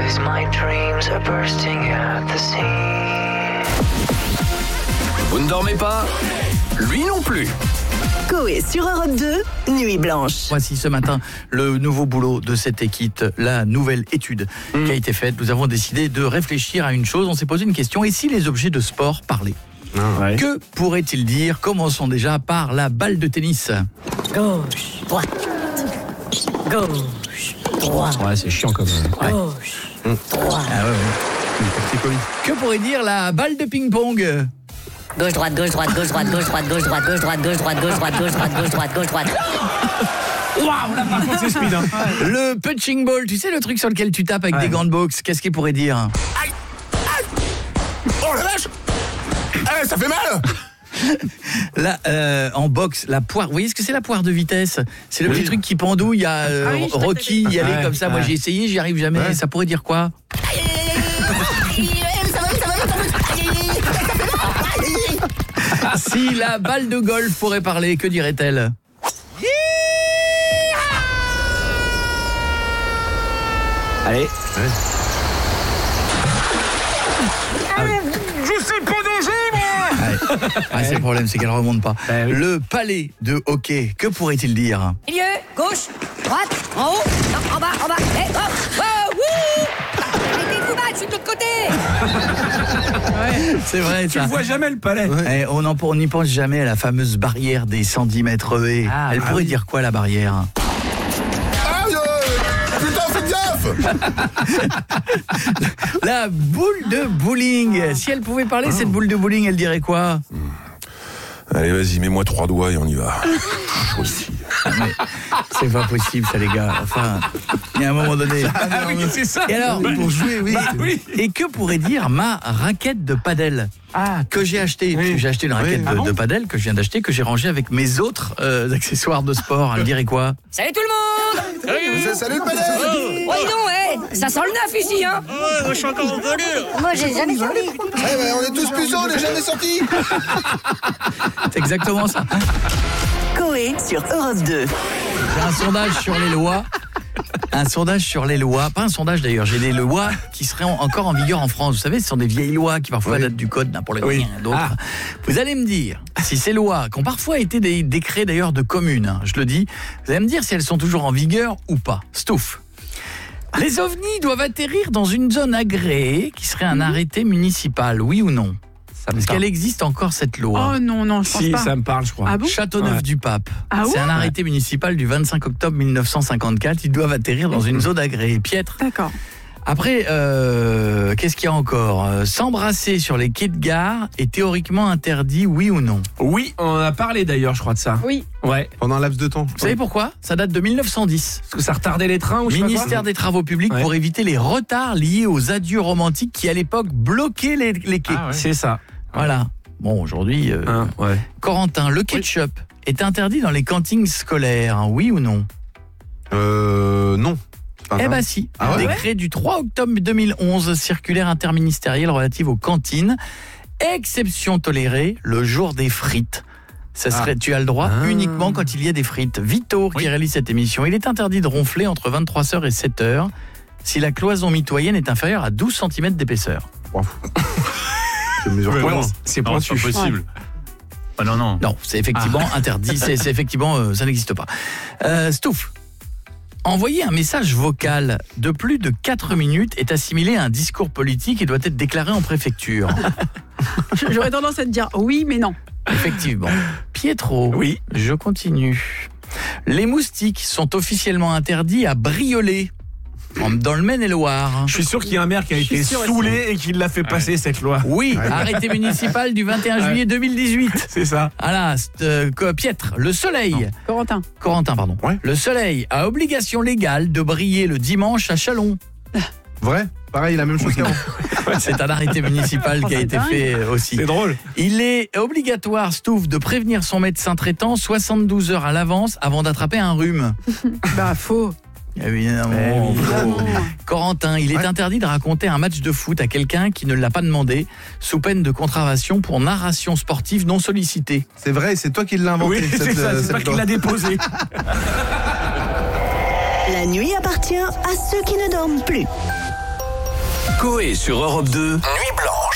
Cause my dreams are bursting at the seams. Vous ne dormez pas ? Lui non plus. Coé sur Europe 2, Nuit Blanche. Voici ce matin le nouveau boulot de cette équipe, la nouvelle étude qui a été faite. Nous avons décidé de réfléchir à une chose. On s'est posé une question. Et si les objets de sport parlaient ? Ouais. Que pourrait-il dire ? Commençons déjà par la balle de tennis. Gauche, droite, gauche, droite, Ouais, c'est chiant comme. gauche, droite. Ah ouais. Que pourrait dire la balle de ping-pong ? Gauche, droite, gauche, droite, gauche, droite, gauche, droite, gauche, droite, gauche, droite, gauche, droite, gauche, droite, gauche, droite, gauche, droite, gauche, droite. Waouh, là par contre c'est speed. Hein. Le punching ball, tu sais le truc sur lequel tu tapes avec des gants de boxe, qu'est-ce qu'il pourrait dire ? Aïe ! Oh la vache ! Ça fait mal ! Là, en boxe, la poire. Vous voyez ce que c'est la poire de vitesse ? C'est le petit truc qui pendouille. Il y a Rocky y aller comme ça. Moi j'ai essayé, j'y arrive jamais. Ouais. Ça pourrait dire quoi ? Si la balle de golf pourrait parler, que dirait-elle ? Allez. Je sais pas nager, moi ! Ah, c'est le problème, c'est qu'elle remonte pas. Bah oui. Le palais de hockey, que pourrait-il dire ? Milieu, gauche, droite, en haut, non, en bas, et hop, oh, wouh! Arrêtez de vous battre, je suis de l'autre côté! C'est vrai Tu ça. le vois jamais le palais. Eh, on n'y pense jamais à la fameuse barrière des 110 mètres haies. Ah, Elle bah pourrait oui. dire quoi la barrière ? Aïe ! Putain, faites gaffe ! La boule de bowling. Si elle pouvait parler, cette boule de bowling, elle dirait quoi ? Allez, vas-y, mets-moi 3 doigts et on y va. Aussi. Mais c'est pas possible ça les gars. Enfin, il y a un moment donné. Ah oui, c'est ça. Et alors, pour jouer, oui. Bah oui. Et que pourrait dire ma raquette de padel que j'ai acheté? Parce que j'ai acheté une raquette de padel que je viens d'acheter, que j'ai rangée avec mes autres accessoires de sport. Elle dirait quoi? Salut tout le monde! Salut le palais! Oh, dis donc, ça sent le neuf ici, hein! Moi, je suis encore au volet. Moi, j'ai jamais sorti. On est tous puceaux, on n'est jamais sortis! C'est exactement ça. Coé sur Europe 2. J'ai un sondage sur les lois. Un sondage sur les lois, pas un sondage d'ailleurs, j'ai des lois qui seraient encore en vigueur en France. Vous savez, ce sont des vieilles lois qui parfois datent du code Napoléonien et d'autres. Vous allez me dire si ces lois, qui ont parfois été des décrets d'ailleurs de communes, hein, je le dis, vous allez me dire si elles sont toujours en vigueur ou pas. Stouff. Les ovnis doivent atterrir dans une zone agréée qui serait un arrêté municipal, oui ou non? Est-ce qu'elle existe encore cette loi? Oh non, je pense Si, pas. ça me parle, je crois. Ah bon? Châteauneuf-du-Pape. Ah C'est ouais un arrêté municipal du 25 octobre 1954. Ils doivent atterrir dans une zone agréée. Piètre. D'accord. Après, qu'est-ce qu'il y a encore? S'embrasser sur les quais de gare est théoriquement interdit, oui ou non? Oui, on en a parlé d'ailleurs, je crois de ça. Oui. Ouais. Pendant un laps de temps. Vous savez pourquoi? Ça date de 1910. Parce que ça retardait les trains ou je sais pas quoi. Ministère des Travaux Publics pour éviter les retards liés aux adieux romantiques qui, à l'époque, bloquaient les quais. Ah ouais. C'est ça. Voilà. Bon, aujourd'hui, Ouais. Corentin, le ketchup est interdit dans les cantines scolaires, oui ou non? Non. Eh ben si, Ah ouais? décret du 3 octobre 2011, circulaire interministérielle relative aux cantines, exception tolérée le jour des frites. Ça serait, tu as le droit uniquement quand il y a des frites. Vito, qui réalise cette émission, il est interdit de ronfler entre 23h et 7h si la cloison mitoyenne est inférieure à 12 cm d'épaisseur. C'est une mesure cohérente. C'est Non, c'est pas possible. Ah non. Non, c'est effectivement interdit, c'est effectivement, ça n'existe pas. Stouff. Envoyer un message vocal de plus de 4 minutes est assimilé à un discours politique et doit être déclaré en préfecture. J'aurais tendance à te dire oui, mais non. Effectivement. Pietro, Oui. je continue. Les moustiques sont officiellement interdits à Briolet, dans le Maine-et-Loire. Je suis sûr qu'il y a un maire qui a été sûr saoulé et qui l'a fait passer cette loi. Oui, arrêté municipal du 21 juillet 2018. C'est ça. Voilà, Piètre, le soleil. Corentin, pardon. Ouais. Le soleil a obligation légale de briller le dimanche à Châlons. Vrai? Pareil, la même chose qu'avant. C'est un arrêté municipal qui a été fait aussi. C'est drôle. Il est obligatoire, Stouff, de prévenir son médecin traitant 72 heures à l'avance avant d'attraper un rhume. Bah faux. Évidemment. Évidemment. Corentin, il est interdit de raconter un match de foot à quelqu'un qui ne l'a pas demandé, sous peine de contravention pour narration sportive non sollicitée. C'est vrai, c'est toi qui l'as inventé. Oui, c'est ça, c'est pas qu'il l'a déposé. La nuit appartient à ceux qui ne dorment plus. Coé sur Europe 2. Nuit blanche.